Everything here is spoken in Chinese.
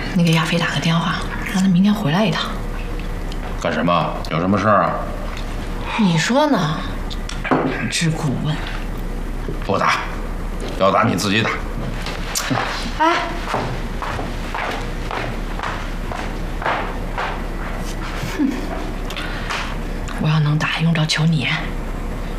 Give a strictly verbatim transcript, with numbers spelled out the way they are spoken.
你给亚飞打个电话，让他明天回来一趟。 干什么？有什么事儿啊？ 你说呢？知顾问。 不打，要打你自己打。 哎。哼，我要能打，用着求你。